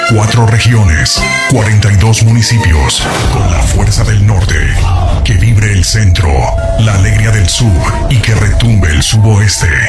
4 regiones, 42 municipios, con la fuerza del norte. Que vibre el centro, la alegría del sur y que retumbe el suboeste.